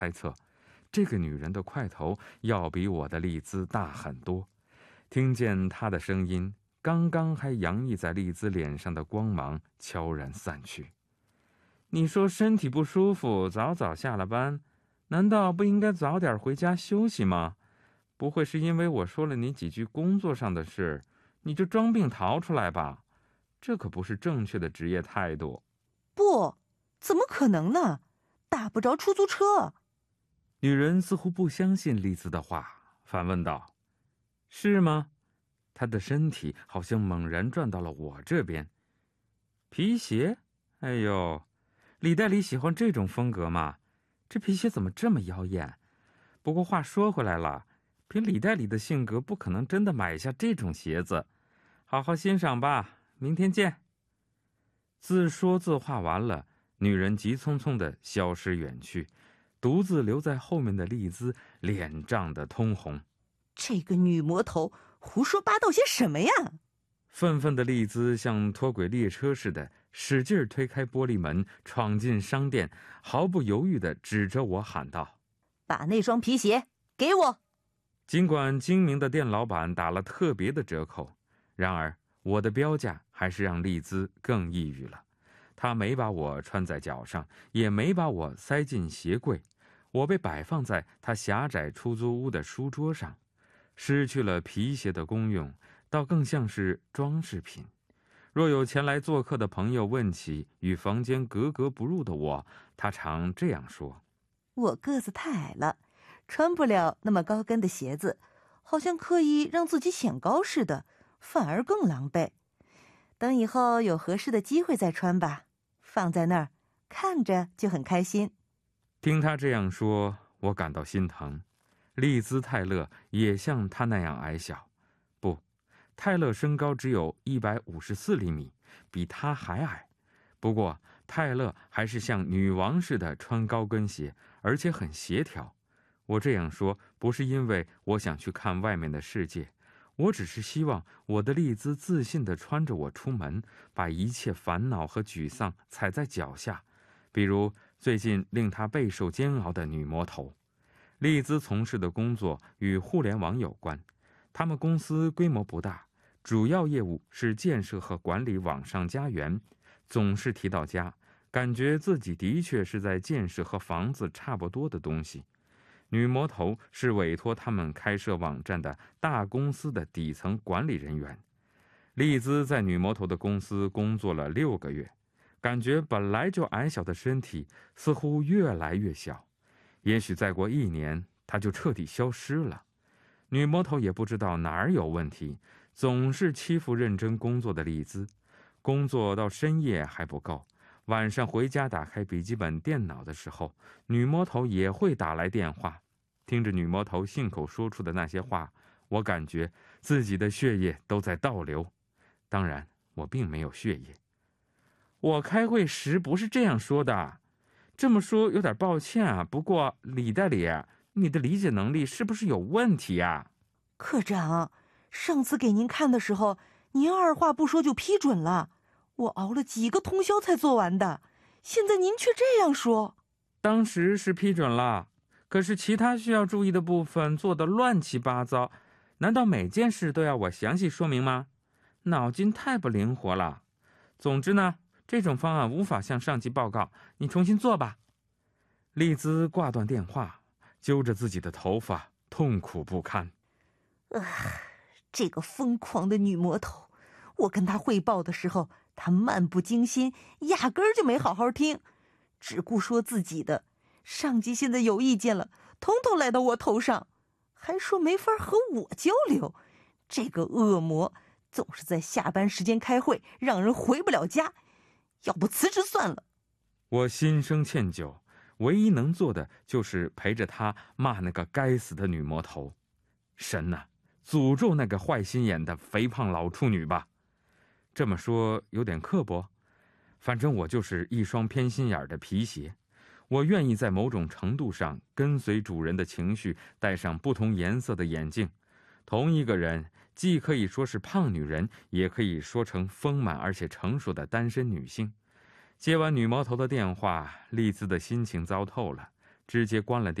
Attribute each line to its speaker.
Speaker 1: 猜测，这个女人的块头要比我的丽兹大很多。听见她的声音，刚刚还洋溢在丽兹脸上的光芒悄然散去。你说身体不舒服，早早下了班，难道不应该早点回家休息吗？不会是因为我说了你几句工作上的事，你就装病逃出来吧？这可不是正确的职业态度。
Speaker 2: 不，怎么可能呢？打不着出租车。
Speaker 1: 女人似乎不相信丽兹的话，反问道：是吗？她的身体好像猛然转到了我这边。皮鞋？哎呦，李代理喜欢这种风格吗？这皮鞋怎么这么妖艳？不过话说回来了，凭李代理的性格，不可能真的买下这种鞋子。好好欣赏吧，明天见。自说自话完了，女人急匆匆地消失远去，独自留在后面的丽兹脸涨得通红。
Speaker 2: 这个女魔头胡说八道些什么呀？
Speaker 1: 愤愤的丽兹像脱轨列车似的，使劲推开玻璃门，闯进商店，毫不犹豫地指着我喊道：
Speaker 2: 把那双皮鞋给我！
Speaker 1: 尽管精明的店老板打了特别的折扣，然而我的标价还是让丽兹更抑郁了。她没把我穿在脚上，也没把我塞进鞋柜，我被摆放在她狭窄出租屋的书桌上，失去了皮鞋的功用，倒更像是装饰品。若有前来做客的朋友问起与房间格格不入的我，他常这样说：
Speaker 2: 我个子太矮了，穿不了那么高跟的鞋子，好像刻意让自己显高似的，反而更狼狈。等以后有合适的机会再穿吧，放在那儿看着就很开心。
Speaker 1: 听他这样说，我感到心疼。丽兹·泰勒也像他那样矮小，不，泰勒身高只有154厘米，比他还矮。不过泰勒还是像女王似的穿高跟鞋，而且很协调。我这样说不是因为我想去看外面的世界，我只是希望我的丽兹自信地穿着我出门，把一切烦恼和沮丧踩在脚下，比如最近令她备受煎熬的女魔头。丽兹从事的工作与互联网有关，他们公司规模不大，主要业务是建设和管理网上家园，总是提到家，感觉自己的确是在建设和房子差不多的东西。女魔头是委托他们开设网站的大公司的底层管理人员。丽兹在女魔头的公司工作了6个月，感觉本来就矮小的身体似乎越来越小。也许再过1年，她就彻底消失了。女魔头也不知道哪儿有问题，总是欺负认真工作的丽兹。工作到深夜还不够，晚上回家打开笔记本电脑的时候，女魔头也会打来电话。听着女魔头信口说出的那些话，我感觉自己的血液都在倒流。当然，我并没有血液。我开会时不是这样说的。这么说有点抱歉啊，不过李代理，你的理解能力是不是有问题啊？
Speaker 2: 科长，上次给您看的时候，您二话不说就批准了，我熬了几个通宵才做完的，现在您却这样说。
Speaker 1: 当时是批准了，可是其他需要注意的部分做得乱七八糟，难道每件事都要我详细说明吗？脑筋太不灵活了。总之呢，这种方案无法向上级报告，你重新做吧。丽兹挂断电话，揪着自己的头发，痛苦不堪。
Speaker 2: 这个疯狂的女魔头，我跟她汇报的时候，她漫不经心，压根儿就没好好听，只顾说自己的。上级现在有意见了，统统赖到我头上，还说没法和我交流。这个恶魔总是在下班时间开会，让人回不了家。要不辞职算了。
Speaker 1: 我心生歉疚，唯一能做的就是陪着他骂那个该死的女魔头。神哪，诅咒那个坏心眼的肥胖老处女吧。这么说有点刻薄，反正我就是一双偏心眼的皮鞋。我愿意在某种程度上跟随主人的情绪，戴上不同颜色的眼镜。同一个人既可以说是胖女人，也可以说成丰满而且成熟的单身女性。接完女魔头的电话，丽兹的心情糟透了， 直接关了电。